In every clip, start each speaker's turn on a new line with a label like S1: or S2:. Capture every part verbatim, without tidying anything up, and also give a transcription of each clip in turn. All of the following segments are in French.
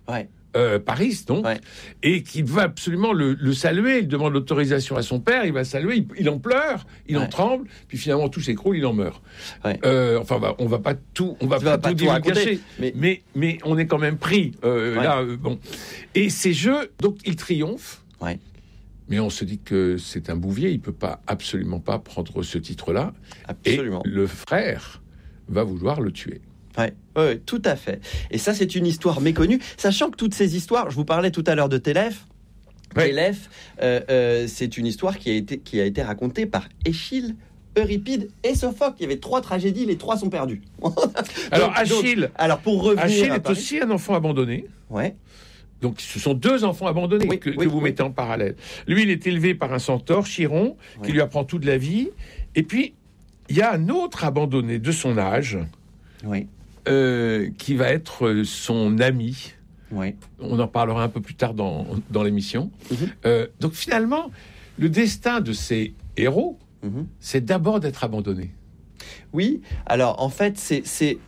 S1: Ouais.
S2: Euh, Paris, donc,
S1: ouais.
S2: et qui va absolument le, le saluer. Il demande l'autorisation à son père, il va saluer, il, il en pleure, il ouais. en tremble, puis finalement tout s'écroule, il en meurt.
S1: Ouais.
S2: Euh, enfin, on va pas tout, on va pas,
S1: pas
S2: tout
S1: tout
S2: cacher,
S1: mais...
S2: mais mais on est quand même pris euh, ouais. là. Euh, bon, et ces jeux, donc, il triomphe.
S1: Ouais.
S2: Mais on se dit que c'est un Bouvier, il peut pas absolument pas prendre ce titre-là.
S1: Absolument.
S2: Et le frère va vouloir le tuer.
S1: Ouais, ouais, tout à fait. Et ça, c'est une histoire méconnue. Sachant que toutes ces histoires, je vous parlais tout à l'heure de Télèphe. Ouais. Télèphe, euh, euh, c'est une histoire qui a été, qui a été racontée par Échille, Euripide et Sophocle. Il y avait trois tragédies, les trois sont perdues.
S2: alors, donc, Achille,
S1: donc, alors pour revenir
S2: Achille
S1: à
S2: est
S1: Paris,
S2: aussi un enfant abandonné.
S1: Ouais.
S2: Donc, ce sont deux enfants abandonnés
S1: oui,
S2: que,
S1: oui,
S2: que vous
S1: oui.
S2: mettez en parallèle. Lui, il est élevé par un centaure, Chiron, qui oui. lui apprend toute la vie. Et puis, il y a un autre abandonné de son âge.
S1: Oui.
S2: Euh, qui va être son ami.
S1: Oui.
S2: On en parlera un peu plus tard dans, dans l'émission.
S1: Mm-hmm.
S2: Euh, donc finalement, le destin de ces héros, mm-hmm. c'est d'abord d'être abandonnés.
S1: Oui, alors en fait, c'est... c'est...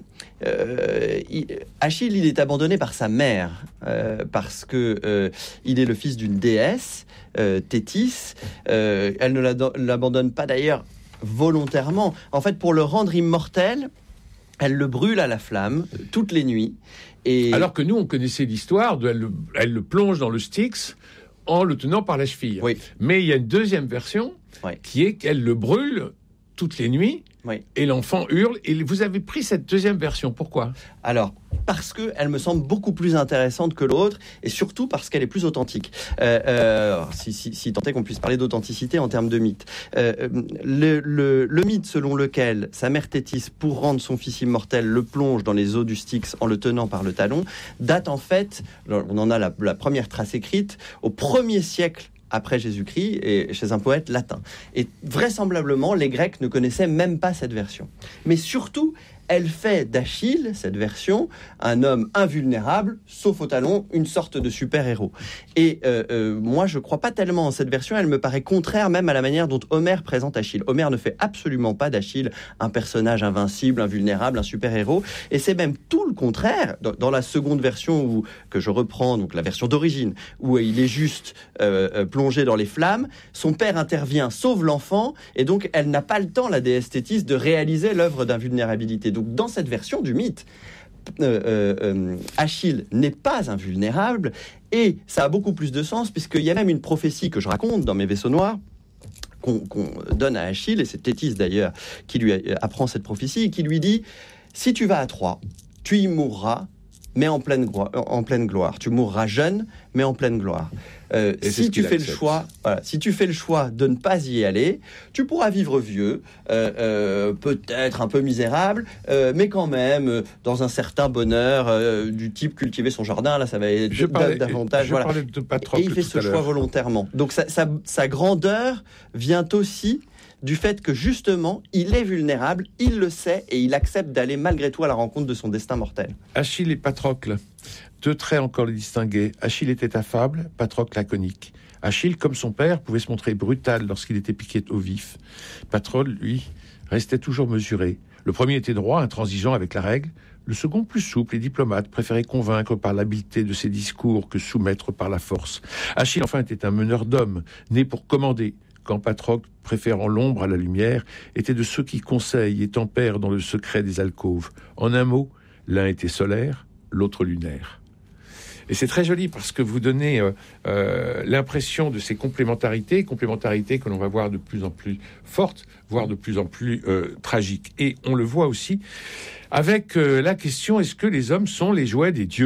S1: Euh, il, Achille, il est abandonné par sa mère euh, parce que euh, il est le fils d'une déesse, euh, Thétis. Euh, elle ne l'abandonne pas d'ailleurs volontairement. En fait, pour le rendre immortel, elle le brûle à la flamme euh, toutes les nuits. Et...
S2: Alors que nous, on connaissait l'histoire de elle le, elle le plonge dans le Styx en le tenant par la cheville.
S1: Oui.
S2: Mais il y a une deuxième version
S1: oui.
S2: qui est qu'elle le brûle toutes les nuits.
S1: Oui.
S2: Et l'enfant hurle. Et vous avez pris cette deuxième version. Pourquoi ?
S1: Alors, parce qu'elle me semble beaucoup plus intéressante que l'autre, et surtout parce qu'elle est plus authentique. Euh, euh, si, si, si tant est qu'on puisse parler d'authenticité en termes de mythe. Euh, le, le, le mythe selon lequel sa mère Thétis, pour rendre son fils immortel, le plonge dans les eaux du Styx en le tenant par le talon, date en fait, on en a la, la première trace écrite, au premier siècle après Jésus-Christ, et chez un poète latin. Et vraisemblablement, les Grecs ne connaissaient même pas cette version. Mais surtout, elle fait d'Achille, cette version, un homme invulnérable, sauf au talon, une sorte de super-héros. Et euh, euh, moi, je ne crois pas tellement en cette version, elle me paraît contraire même à la manière dont Homère présente Achille. Homère ne fait absolument pas d'Achille un personnage invincible, invulnérable, un super-héros, et c'est même tout le contraire. Dans, dans la seconde version, où, que je reprends, donc la version d'origine, où il est juste euh, plongé dans les flammes, son père intervient, sauve l'enfant, et donc elle n'a pas le temps, la déesse Thétis, de réaliser l'œuvre d'invulnérabilité. Donc, dans cette version du mythe, euh, euh, Achille n'est pas invulnérable, et ça a beaucoup plus de sens, puisqu'il y a même une prophétie que je raconte dans mes vaisseaux noirs, qu'on, qu'on donne à Achille, et c'est Thétis d'ailleurs qui lui apprend cette prophétie, et qui lui dit « Si tu vas à Troie, tu y mourras, mais en pleine, glo- en pleine gloire. Tu mourras jeune, mais en pleine gloire. Euh, si tu fais accepte. le choix, voilà, si tu fais le choix de ne pas y aller, tu pourras vivre vieux, euh, euh, peut-être un peu misérable, euh, mais quand même euh, dans un certain bonheur euh, du type cultiver son jardin. Là, ça va être
S2: je parlais,
S1: davantage.
S2: Je
S1: voilà.
S2: parlais de Patrocle
S1: et il fait ce choix volontairement. Donc sa, sa, sa grandeur vient aussi du fait que justement, il est vulnérable, il le sait, et il accepte d'aller malgré tout à la rencontre de son destin mortel.
S2: Achille et Patrocle, deux traits encore les distinguaient. Achille était affable, Patrocle laconique. Achille, comme son père, pouvait se montrer brutal lorsqu'il était piqué au vif. Patrocle, lui, restait toujours mesuré. Le premier était droit, intransigeant avec la règle. Le second, plus souple et diplomate, préférait convaincre par l'habileté de ses discours que soumettre par la force. Achille, enfin, était un meneur d'hommes, né pour commander, quand Patrocle, préférant l'ombre à la lumière, était de ceux qui conseillent et tempèrent dans le secret des alcôves. En un mot, l'un était solaire, l'autre lunaire. Et c'est très joli parce que vous donnez euh, euh, l'impression de ces complémentarités, complémentarités que l'on va voir de plus en plus fortes, voire de plus en plus euh, tragiques. Et on le voit aussi avec euh, la question, est-ce que les hommes sont les jouets des dieux ?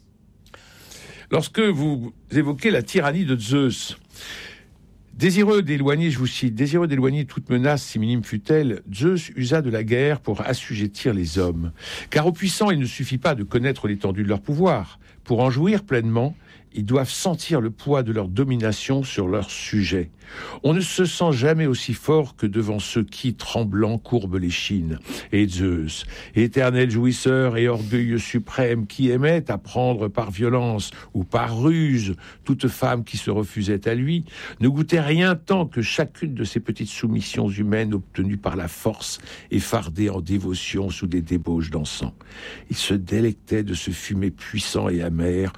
S2: Lorsque vous évoquez la tyrannie de Zeus, désireux d'éloigner, je vous cite, désireux d'éloigner toute menace, si minime fût-elle, Zeus usa de la guerre pour assujettir les hommes. Car aux puissants, il ne suffit pas de connaître l'étendue de leur pouvoir. Pour en jouir pleinement, ils doivent sentir le poids de leur domination sur leurs sujets. On ne se sent jamais aussi fort que devant ceux qui, tremblants, courbent l'échine. Et Zeus, éternel jouisseur et orgueilleux suprême, qui aimait à prendre par violence ou par ruse toute femme qui se refusait à lui, ne goûtait rien tant que chacune de ces petites soumissions humaines obtenues par la force et fardées en dévotion sous des débauches d'encens. Il se délectait de ce fumet puissant et amer